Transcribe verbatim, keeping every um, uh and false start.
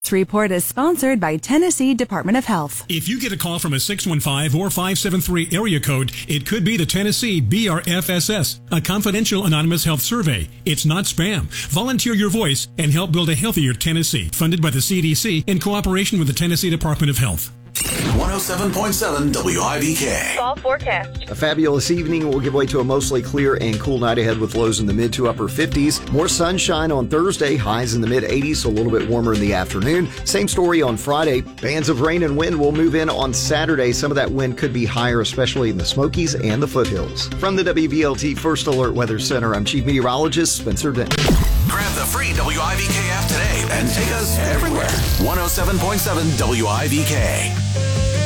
This report is sponsored by Tennessee Department of Health. If you get a call from a six one five or five seven three area code, it could be the Tennessee B R F S S, a confidential anonymous health survey. It's not spam. Volunteer your voice and help build a healthier Tennessee, funded by the C D C in cooperation with the Tennessee Department of Health. one oh seven point seven W I V K. Fall forecast. A fabulous evening will give way to a mostly clear and cool night ahead with lows in the mid to upper fifties. More sunshine on Thursday, highs in the mid eighties, so a little bit warmer in the afternoon. Same story on Friday. Bands of rain and wind will move in on Saturday. Some of that wind could be higher, especially in the Smokies and the foothills. From the W V L T First Alert Weather Center, I'm Chief Meteorologist Spencer Dent. Grab the free W I V K app today and take us everywhere. one oh seven point seven W I V K.